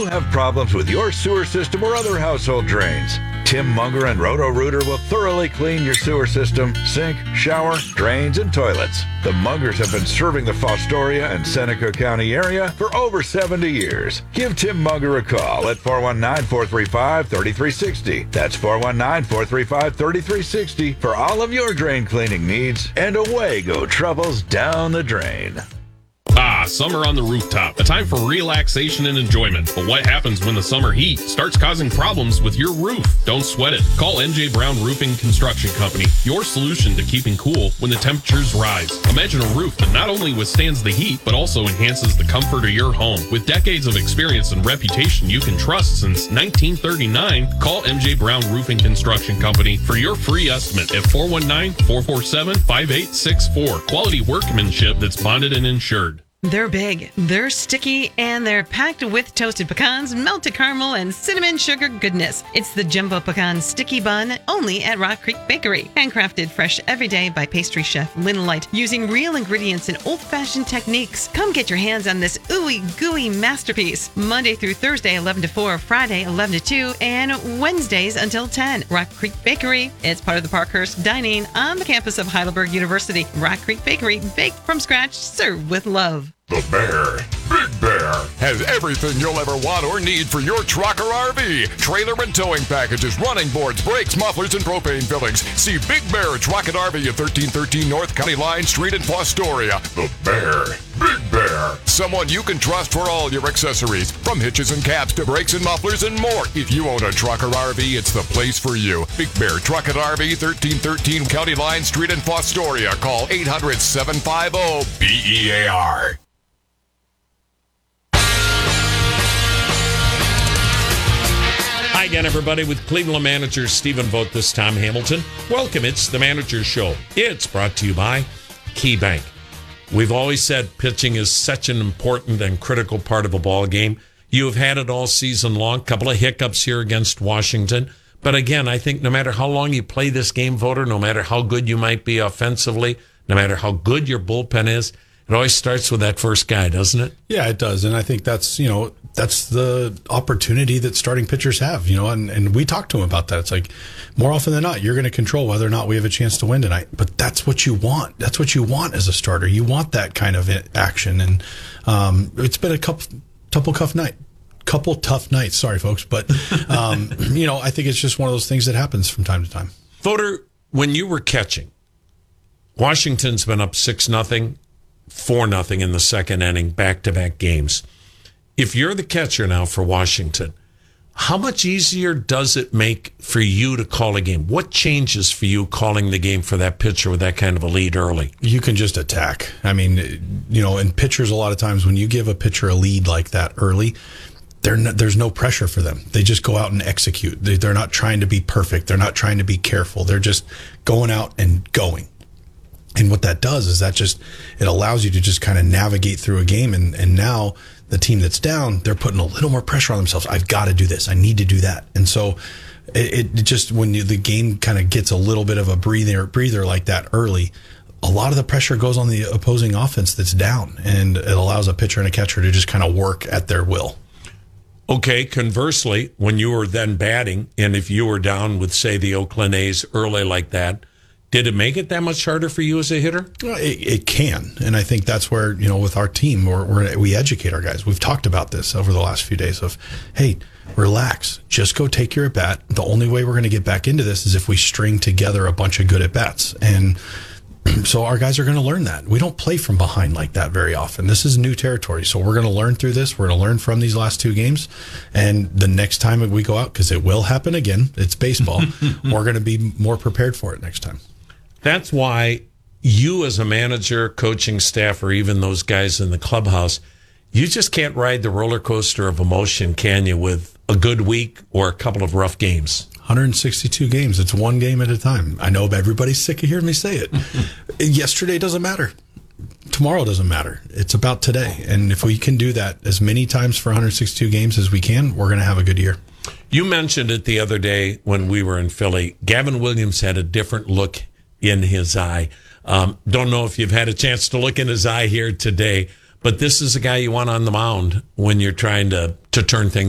you have problems with your sewer system or other household drains, Tim Munger and Roto-Rooter will thoroughly clean your sewer system, sink, shower, drains, and toilets. The Mungers have been serving the Fostoria and Seneca County area for over 70 years. Give Tim Munger a call at 419-435-3360. That's 419-435-3360 for all of your drain cleaning needs, and away go troubles down the drain. Summer on the rooftop, a time for relaxation and enjoyment. But what happens when the summer heat starts causing problems with your roof? Don't sweat it. Call NJ Brown Roofing Construction Company, your solution to keeping cool when the temperatures rise. Imagine a roof that not only withstands the heat, but also enhances the comfort of your home. With decades of experience and reputation you can trust since 1939, call NJ Brown Roofing Construction Company for your free estimate at 419-447-5864. Quality workmanship that's bonded and insured. They're big, they're sticky, and they're packed with toasted pecans, melted caramel, and cinnamon sugar goodness. It's the Jumbo Pecan Sticky Bun, only at Rock Creek Bakery. Handcrafted fresh every day by pastry chef Lynn Light, using real ingredients and old-fashioned techniques. Come get your hands on this ooey gooey masterpiece. Monday through Thursday, 11 to 4, Friday, 11 to 2, and Wednesdays until 10. Rock Creek Bakery. It's part of the Parkhurst Dining on the campus of Heidelberg University. Rock Creek Bakery, baked from scratch, served with love. The Bear, Big Bear, has everything you'll ever want or need for your truck or RV. Trailer and towing packages, running boards, brakes, mufflers, and propane fillings. See Big Bear Truck and RV at 1313 North County Line Street in Fostoria. The Bear, Big Bear, someone you can trust for all your accessories, from hitches and caps to brakes and mufflers and more. If you own a truck or RV, it's the place for you. Big Bear Truck and RV, 1313 County Line Street in Fostoria. Call 800-750-BEAR. Hi again, everybody, with Cleveland manager Stephen Vogt. This Tom Hamilton. Welcome. It's the Manager Show. It's brought to you by KeyBank. We've always said pitching is such an important and critical part of a ball game. You have had it all season long. Couple of hiccups here against Washington. But again, I think no matter how long you play this game, Voter, no matter how good you might be offensively, no matter how good your bullpen is, it always starts with that first guy, doesn't it? Yeah, it does. And I think that's the opportunity that starting pitchers have, and we talked to him about that. It's like, more often than not, you're going to control whether or not we have a chance to win tonight. But that's what you want. That's what you want as a starter. You want that kind of action. And it's been a couple tough nights. Sorry, folks. But, I think it's just one of those things that happens from time to time. Voter, when you were catching, Washington's been up 6-0, 4-0 in the second inning, back-to-back games. If you're the catcher now for Washington, how much easier does it make for you to call a game? What changes for you calling the game for that pitcher with that kind of a lead early? You can just attack. I mean, and pitchers, a lot of times when you give a pitcher a lead like that early, there's no pressure for them. They just go out and execute. They're not trying to be perfect. They're not trying to be careful. They're just going out and going. And what that does is it allows you to just kind of navigate through a game. And now the team that's down, they're putting a little more pressure on themselves. I've got to do this. I need to do that. And so it just, when the game kind of gets a little bit of a breather like that early, a lot of the pressure goes on the opposing offense that's down. And it allows a pitcher and a catcher to just kind of work at their will. Okay, conversely, when you were then batting, and if you were down with, say, the Oakland A's early like that, did it make it that much harder for you as a hitter? Well, it can. And I think that's where, with our team, we educate our guys. We've talked about this over the last few days of, hey, relax. Just go take your at-bat. The only way we're going to get back into this is if we string together a bunch of good at-bats. And so our guys are going to learn that. We don't play from behind like that very often. This is new territory. So we're going to learn through this. We're going to learn from these last two games. And the next time we go out, because it will happen again, it's baseball, we're going to be more prepared for it next time. That's why you as a manager, coaching staff, or even those guys in the clubhouse, you just can't ride the roller coaster of emotion, can you, with a good week or a couple of rough games? 162 games. It's one game at a time. I know everybody's sick of hearing me say it. Yesterday doesn't matter. Tomorrow doesn't matter. It's about today. And if we can do that as many times for 162 games as we can, we're going to have a good year. You mentioned it the other day when we were in Philly. Gavin Williams had a different look in his eye. Don't know if you've had a chance to look in his eye here today, but this is a guy you want on the mound when you're trying to turn things